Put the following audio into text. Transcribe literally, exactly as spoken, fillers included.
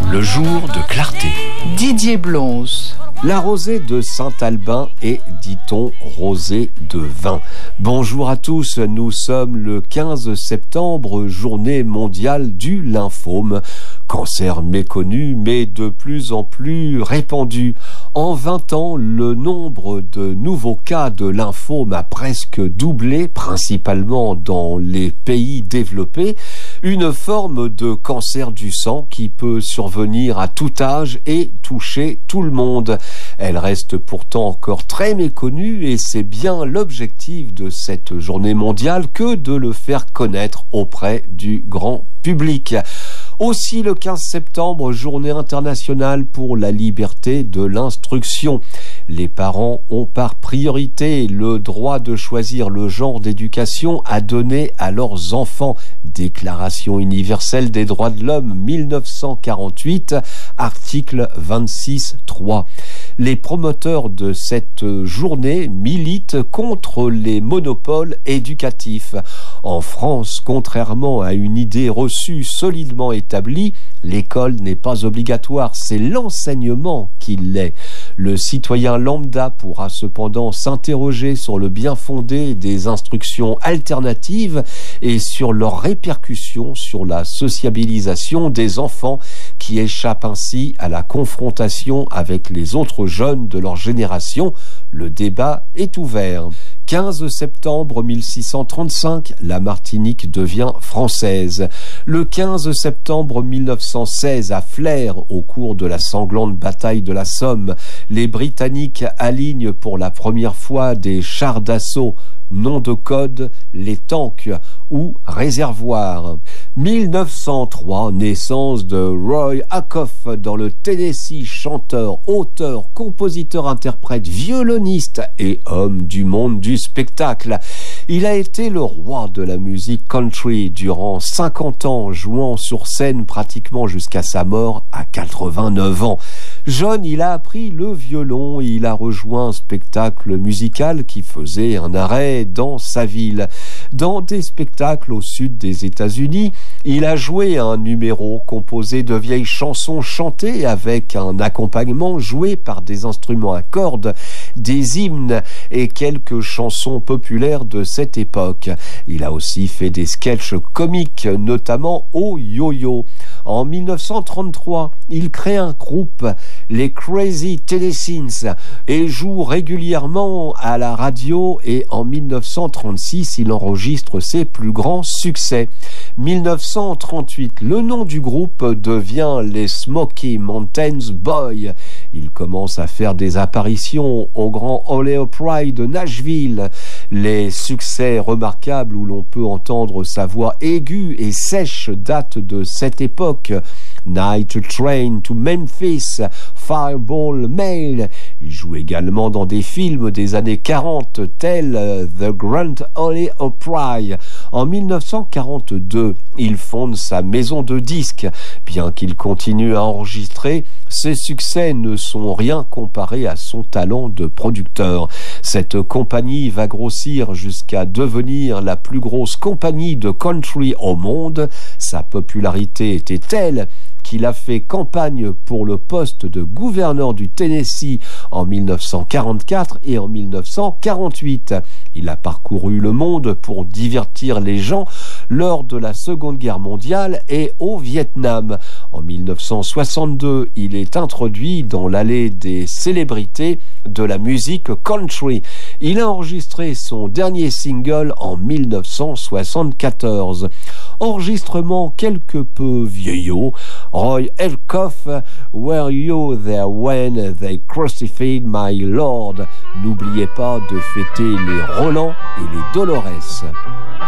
Le jour de clarté. Didier Blonze. La rosée de Saint-Albin est, dit-on, rosée de vin. Bonjour à tous, nous sommes le quinze septembre, journée mondiale du lymphome. Cancer méconnu, mais de plus en plus répandu. En vingt ans, le nombre de nouveaux cas de lymphome a presque doublé, principalement dans les pays développés. Une forme de cancer du sang qui peut survenir à tout âge et toucher tout le monde. Elle reste pourtant encore très méconnue et c'est bien l'objectif de cette journée mondiale que de le faire connaître auprès du grand public. Aussi le quinze septembre, journée internationale pour la liberté de l'instruction. Les parents ont par priorité le droit de choisir le genre d'éducation à donner à leurs enfants. Déclaration universelle des droits de l'homme mille neuf cent quarante-huit, article vingt-six trois. Les promoteurs de cette journée militent contre les monopoles éducatifs. En France, contrairement à une idée reçue solidement établie, l'école n'est pas obligatoire, c'est l'enseignement qui l'est. Le citoyen lambda pourra cependant s'interroger sur le bien fondé des instructions alternatives et sur leurs répercussions sur la sociabilisation des enfants qui échappent ainsi à la confrontation avec les autres jeunes de leur génération. Le débat est ouvert. quinze septembre mille six cent trente-cinq, la Martinique devient française. Le quinze septembre mille neuf cent seize, à Flers, au cours de la sanglante bataille de la Somme, les Britanniques alignent pour la première fois des chars d'assaut. Nom de code, les tanks ou réservoirs. mille neuf cent trois, naissance de Roy Acuff dans le Tennessee, chanteur, auteur, compositeur, interprète, violoniste et homme du monde du spectacle. Il a été le roi de la musique country durant cinquante ans, jouant sur scène pratiquement jusqu'à sa mort à quatre-vingt-neuf ans. Jeune, il a appris le violon et il a rejoint un spectacle musical qui faisait un arrêt dans sa ville. Dans des spectacles au sud des États-Unis, il a joué un numéro composé de vieilles chansons chantées avec un accompagnement joué par des instruments à cordes, des hymnes et quelques chansons populaires de cette époque. Il a aussi fait des sketchs comiques, notamment au yo-yo. En mille neuf cent trente-trois, il crée un groupe, les Crazy Tennesseans, et joue régulièrement à la radio et en mille neuf cent trente-six, il enregistre ses plus grands succès. mille neuf cent trente-huit, le nom du groupe devient les Smoky Mountains Boys. Il commence à faire des apparitions au Grand Ole Opry de Nashville. Les succès remarquables où l'on peut entendre sa voix aiguë et sèche datent de cette époque. Night Train to Memphis, Fireball Mail. Il joue également dans des films des années quarante tels The Grand Ole Opry. En mille neuf cent quarante-deux, il fonde sa maison de disques. Bien qu'il continue à enregistrer, ses succès ne sont rien comparés à son talent de producteur. Cette compagnie va grossir jusqu'à devenir la plus grosse compagnie de country au monde. Sa popularité était telle qu'il a fait campagne pour le poste de gouverneur du Tennessee en mille neuf cent quarante-quatre et en mille neuf cent quarante-huit. Il a parcouru le monde pour divertir les gens lors de la Seconde Guerre mondiale et au Vietnam. En mille neuf cent soixante-deux, il est introduit dans l'allée des célébrités de la musique country. Il a enregistré son dernier single en mille neuf cent soixante-quatorze. Enregistrement quelque peu vieillot. Roy Acuff, Were You There When They Crucified My Lord? N'oubliez pas de fêter les Roland et les Dolores.